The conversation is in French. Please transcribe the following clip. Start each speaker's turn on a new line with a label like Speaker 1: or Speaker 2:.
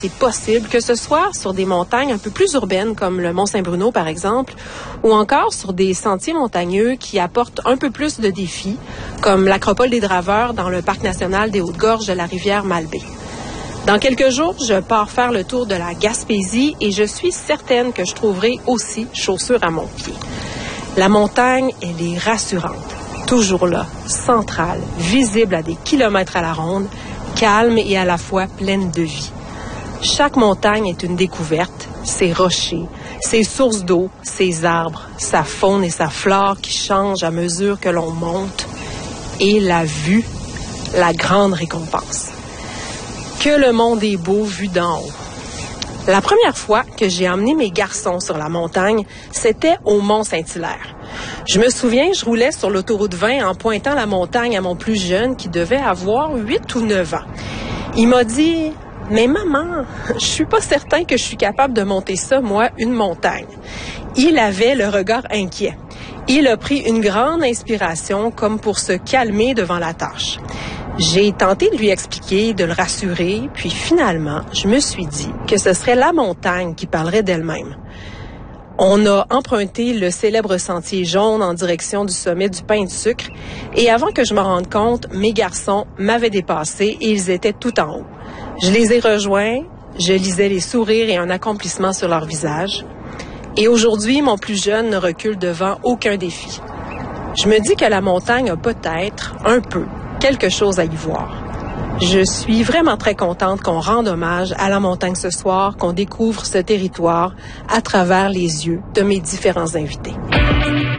Speaker 1: C'est possible que ce soit sur des montagnes un peu plus urbaines comme le Mont-Saint-Bruno par exemple, ou encore sur des sentiers montagneux qui apportent un peu plus de défis, comme l'Acropole des Draveurs dans le Parc national des Hautes-Gorges de la rivière Malbaie. Dans quelques jours, je pars faire le tour de la Gaspésie et je suis certaine que je trouverai aussi chaussures à mon pied. La montagne, elle est rassurante, toujours là, centrale, visible à des kilomètres à la ronde, calme et à la fois pleine de vie. Chaque montagne est une découverte, ses rochers, ses sources d'eau, ses arbres, sa faune et sa flore qui changent à mesure que l'on monte. Et la vue, la grande récompense. Que le monde est beau vu d'en haut. La première fois que j'ai emmené mes garçons sur la montagne, c'était au Mont-Saint-Hilaire. Je me souviens, je roulais sur l'autoroute 20 en pointant la montagne à mon plus jeune qui devait avoir 8 ou 9 ans. Il m'a dit... Mais maman, je suis pas certain que je suis capable de monter ça, moi, une montagne. Il avait le regard inquiet. Il a pris une grande inspiration comme pour se calmer devant la tâche. J'ai tenté de lui expliquer, de le rassurer, puis finalement, je me suis dit que ce serait la montagne qui parlerait d'elle-même. On a emprunté le célèbre sentier jaune en direction du sommet du Pain de Sucre et avant que je me rende compte, mes garçons m'avaient dépassé et ils étaient tout en haut. Je les ai rejoints, je lisais les sourires et un accomplissement sur leur visage. Et aujourd'hui, mon plus jeune ne recule devant aucun défi. Je me dis que la montagne a peut-être, un peu, quelque chose à y voir. Je suis vraiment très contente qu'on rende hommage à la montagne ce soir, qu'on découvre ce territoire à travers les yeux de mes différents invités.